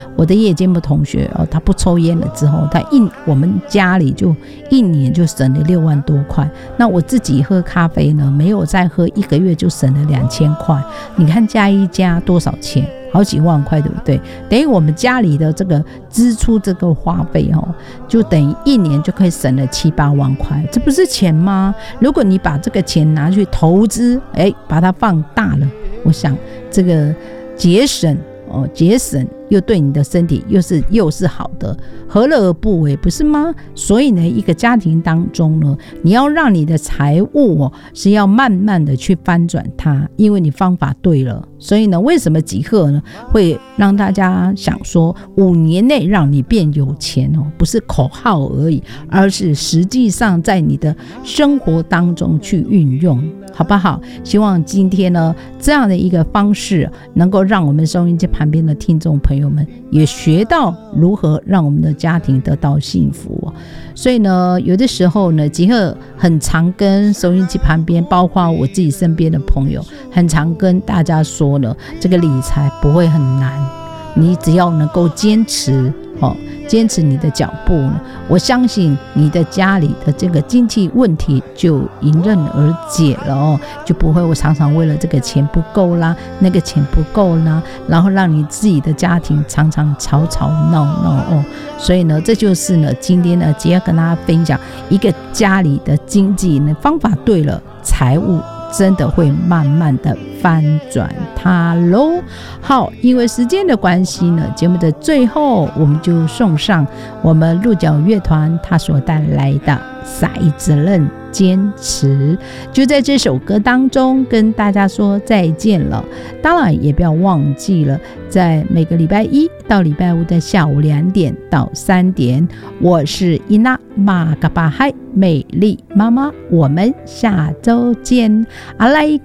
我的夜间部同学他不抽烟了之后，我们家里就1年就省了6万多块。那我自己喝咖啡呢，没有再喝1个月就省了2000块。你看加一加多少钱？好几万块，对不对？等于我们家里的这个支出这个花费就等于1年就可以省了7、8万块，这不是钱吗？如果你把这个钱拿去投资，把它放大了，我想这个节省又对你的身体又是好的，何乐而不为，不是吗？所以呢，一个家庭当中呢，你要让你的财务是要慢慢的去翻转它，因为你方法对了。所以呢，为什么集合呢会让大家想说5年内让你变有钱不是口号而已，而是实际上在你的生活当中去运用，好不好？希望今天呢这样的一个方式能够让我们收音机旁边的听众朋友们也学到如何让我们的家庭得到幸福。所以呢，有的时候呢，集合很常跟收音机旁边，包括我自己身边的朋友，很常跟大家说呢，这个理财不会很难，你只要能够坚持你的脚步呢，我相信你的家里的这个经济问题就迎刃而解了就不会我常常为了这个钱不够啦，那个钱不够啦，然后让你自己的家庭常常吵吵闹闹所以呢，这就是呢今天呢杰要跟大家分享一个家里的经济呢方法对了，财务真的会慢慢的翻转它咯。好，因为时间的关系呢，节目的最后我们就送上我们鹿角乐团他所带来的撒一责任坚持，就在这首歌当中跟大家说再见了。当然也不要忘记了，在每个礼拜一到礼拜五的下午2点到3点，我是伊娜马嘎巴嗨美丽妈妈，我们下周见。阿来